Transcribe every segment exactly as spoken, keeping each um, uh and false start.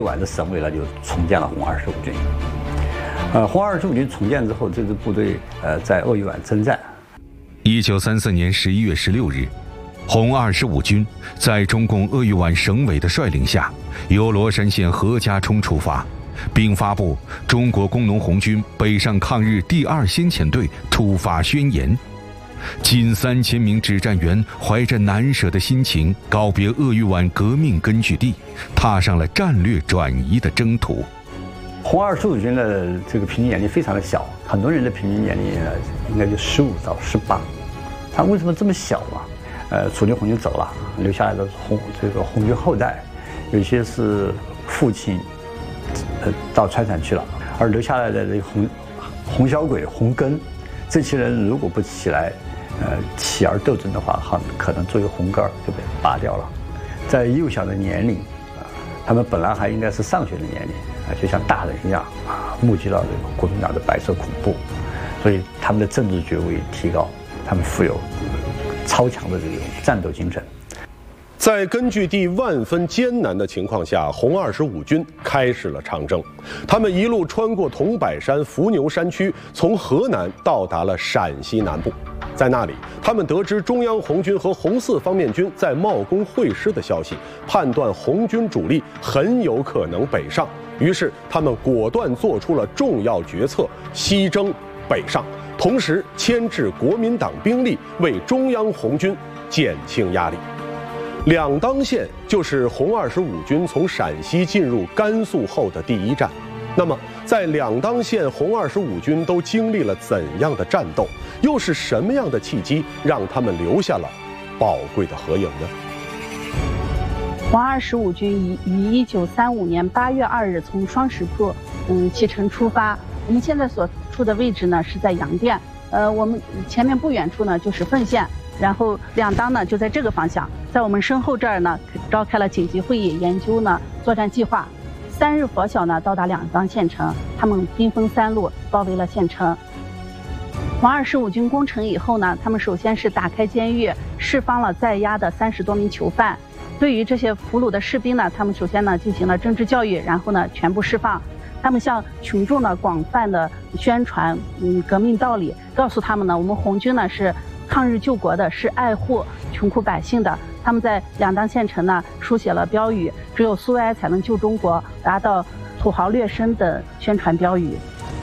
皖的省委呢就重建了红二十五军。呃，红二十五军重建之后，这支部队呃在鄂豫皖征战。 一九三四年十一月十六日，红二十五军在中共鄂豫皖省委的率领下，由罗山县何家冲出发，并发布《中国工农红军北上抗日第二先遣队出发宣言》。近三千名指战员怀着难舍的心情，告别鄂豫皖革命根据地，踏上了战略转移的征途。 红二十五军的这个平均年龄非常的小，很多人的平均年龄呢应该就十五到十八。他为什么这么小啊？呃，主力红军走了，留下来的红这个红军后代，有些是父亲呃到川陕去了，而留下来的这个红红小鬼、红根，这些人如果不起来。呃，起而斗争的话，很可能作为红杆就被拔掉了。在幼小的年龄，啊、呃，他们本来还应该是上学的年龄，啊、呃，就像大人一样啊，目击到这个国民党的白色恐怖，所以他们的政治觉悟也提高，他们富有超强的这种战斗精神。 在根据地万分艰难的情况下，红二十五军开始了长征。他们一路穿过桐柏山、伏牛山区，从河南到达了陕西南部。在那里，他们得知中央红军和红四方面军在茂功会师的消息，判断红军主力很有可能北上，于是他们果断做出了重要决策：西征北上，同时牵制国民党兵力，为中央红军减轻压力。两当县就是红二十五军从陕西进入甘肃后的第一站。那么，在两当县，红二十五军都经历了怎样的战斗？又是什么样的契机让他们留下了宝贵的合影呢？ 红二十五军于一九三五年八月二日从双石铺嗯启程出发。我们现在所处的位置呢是在阳店，呃，我们前面不远处呢就是凤县，然后两当呢就在这个方向。在我们身后这儿呢召开了紧急会议，研究呢作战计划。三日拂晓呢到达两当县城，他们兵分三路包围了县城。红二十五军攻城以后呢，他们首先是打开监狱，释放了在押的三十多名囚犯。对于这些俘虏的士兵呢，他们首先呢进行了政治教育，然后呢全部释放。他们向群众呢广泛的宣传嗯革命道理，告诉他们呢，我们红军呢是抗日救国的，是爱护穷苦百姓的。他们在两当县城呢书写了标语：只有苏维埃才能救中国，达到土豪劣绅的宣传标语。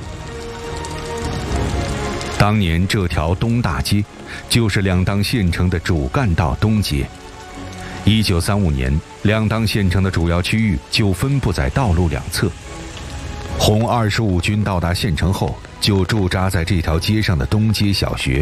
当年这条东大街就是两当县城的主干道东街。一九三五年，两当县城的主要区域就分布在道路两侧。红二十五军到达县城后，就驻扎在这条街上的东街小学。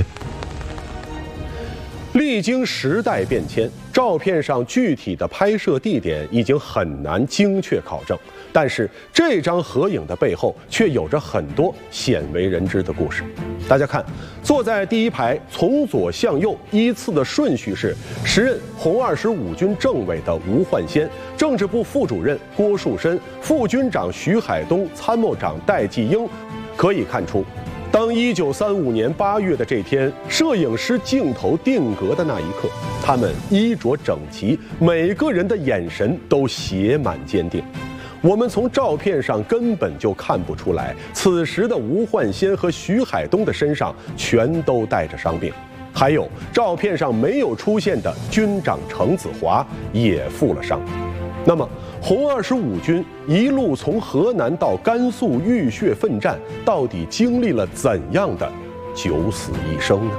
历经时代变迁，照片上具体的拍摄地点已经很难精确考证，但是这张合影的背后却有着很多鲜为人知的故事。大家看，坐在第一排，从左向右依次的顺序是时任红二十五军政委的吴焕先、政治部副主任郭树深、副军长徐海东、参谋长戴季英。可以看出，当一九三五年八月的这天，摄影师镜头定格的那一刻，他们衣着整齐，每个人的眼神都写满坚定。我们从照片上根本就看不出来，此时的吴焕先和徐海东的身上全都带着伤病，还有照片上没有出现的军长程子华也负了伤。那么红二十五军一路从河南到甘肃浴血奋战，到底经历了怎样的九死一生呢？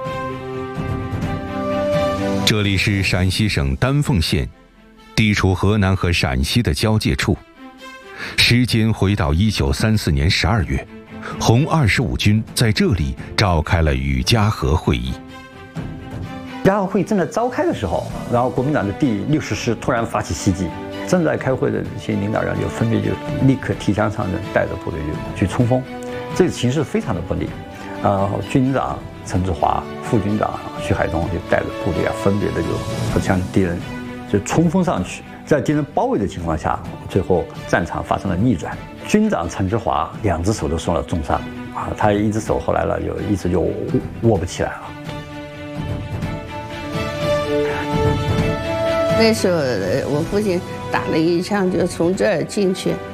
这里是陕西省丹凤县，地处河南和陕西的交界处。时间回到一九三四年十二月，红二十五军在这里召开了与家河会议。 家河会议正在召开的时候，然后国民党的第六十师突然发起袭击。正在开会的一些领导人就分别就立刻提枪上阵，带着部队就去冲锋。这个形势非常的不利，呃，军长陈志华、副军长徐海东就带着部队啊，分别的就向敌人就冲锋上去。在敌人包围的情况下，最后战场发生了逆转。军长陈志华两只手都受了重伤啊，他一只手后来了就一直就握不起来了。 那时候我父亲打了一枪，就从这儿进去，